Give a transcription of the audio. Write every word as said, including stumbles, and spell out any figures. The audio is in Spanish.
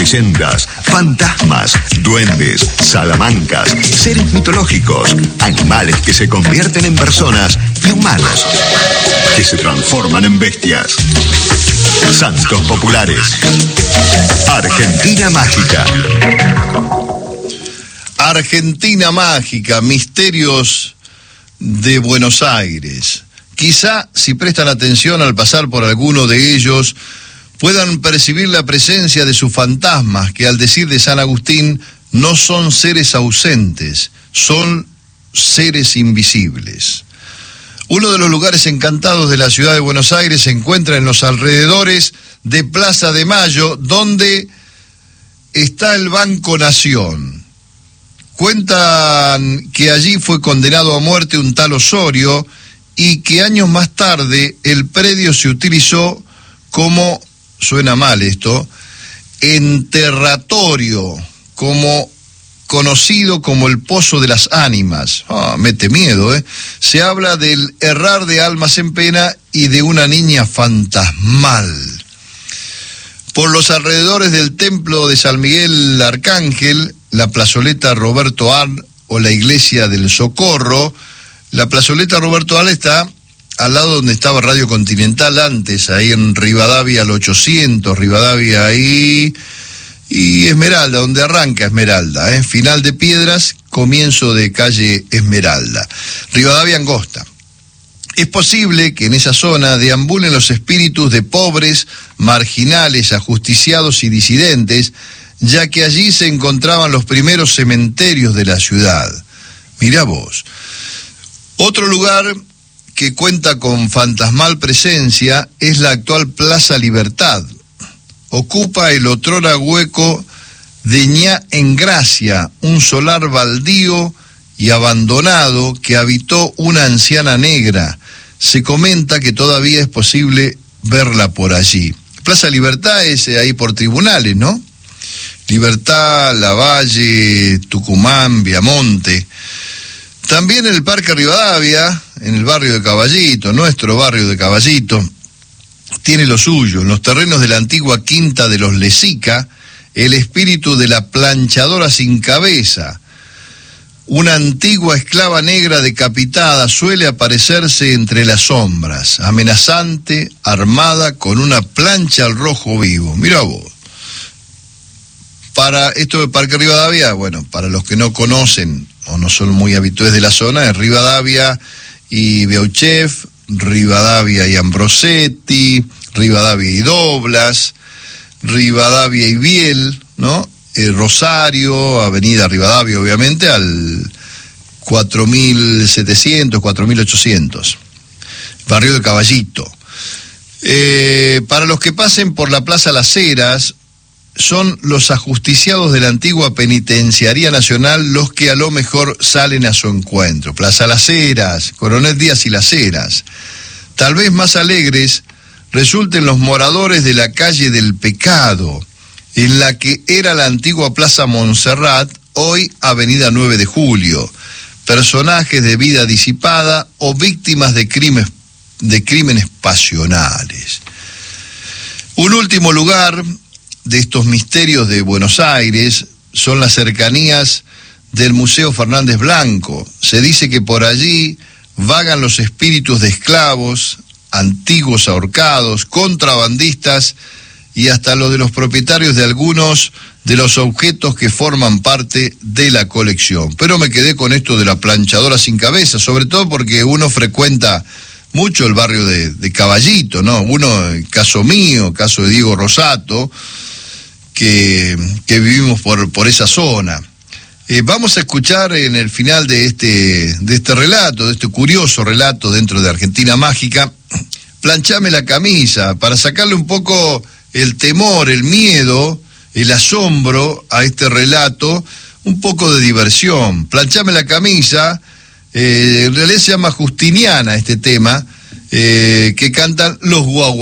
leyendas, fantasmas, duendes, salamancas, seres mitológicos, animales que se convierten en personas y humanos que se transforman en bestias. Santos populares. Argentina mágica. Argentina mágica, misterios de Buenos Aires. Quizá, si prestan atención al pasar por alguno de ellos, puedan percibir la presencia de sus fantasmas, que al decir de San Agustín, no son seres ausentes, son seres invisibles. Uno de los lugares encantados de la ciudad de Buenos Aires se encuentra en los alrededores de Plaza de Mayo, donde está el Banco Nación. Cuentan que allí fue condenado a muerte un tal Osorio y que años más tarde el predio se utilizó como, suena mal esto, enterratorio, como conocido como el Pozo de las Ánimas. Ah, mete miedo, ¿eh? Se habla del errar de almas en pena y de una niña fantasmal. Por los alrededores del templo de San Miguel Arcángel, la plazoleta Roberto Arlt o la iglesia del Socorro. La plazoleta Roberto Arlt está al lado donde estaba Radio Continental antes, ahí en Rivadavia al ochocientos, Rivadavia ahí, y Esmeralda, donde arranca Esmeralda, ¿eh? Final de Piedras, comienzo de calle Esmeralda. Rivadavia angosta. Es posible que en esa zona deambulen los espíritus de pobres, marginales, ajusticiados y disidentes, ya que allí se encontraban los primeros cementerios de la ciudad. Mirá vos. Otro lugar que cuenta con fantasmal presencia es la actual Plaza Libertad. Ocupa el otrora hueco de Ñá en Gracia, un solar baldío y abandonado que habitó una anciana negra. Se comenta que todavía es posible verla por allí. Plaza Libertad es ahí por Tribunales, ¿no? Libertad, Lavalle, Tucumán, Viamonte. También en el Parque Rivadavia, en el barrio de Caballito, nuestro barrio de Caballito, tiene lo suyo. En los terrenos de la antigua Quinta de los Lezica, el espíritu de la planchadora sin cabeza, una antigua esclava negra decapitada, suele aparecerse entre las sombras, amenazante, armada con una plancha al rojo vivo. Mirá vos. Para esto de Parque Rivadavia, bueno, para los que no conocen o no son muy habituales de la zona, es Rivadavia y Beauchef, Rivadavia y Ambrosetti, Rivadavia y Doblas, Rivadavia y Biel, ¿no? Eh, Rosario, Avenida Rivadavia, obviamente, al cuatro mil setecientos, cuatro mil ochocientos, barrio de Caballito. Eh, para los que pasen por la Plaza Las Heras, son los ajusticiados de la antigua Penitenciaría Nacional los que a lo mejor salen a su encuentro. Plaza Las Heras, Coronel Díaz y Las Heras. Tal vez más alegres resulten los moradores de la calle del Pecado, en la que era la antigua Plaza Montserrat, hoy Avenida nueve de Julio. Personajes de vida disipada o víctimas de crímenes, de crímenes pasionales. Un último lugar de estos misterios de Buenos Aires son las cercanías del Museo Fernández Blanco. Se dice que por allí vagan los espíritus de esclavos, antiguos ahorcados, contrabandistas y hasta los de los propietarios de algunos de los objetos que forman parte de la colección. Pero me quedé con esto de la planchadora sin cabeza, sobre todo porque uno frecuenta mucho el barrio de, de Caballito, ¿no? Uno, el caso mío, caso de Diego Rosato, que, que vivimos por, por esa zona. Eh, vamos a escuchar en el final de este, de este relato, de este curioso relato dentro de Argentina Mágica, Planchame la camisa, para sacarle un poco el temor, el miedo, el asombro a este relato, un poco de diversión. Planchame la camisa, eh, en realidad se llama Justiniana este tema, eh, que cantan los guaguas.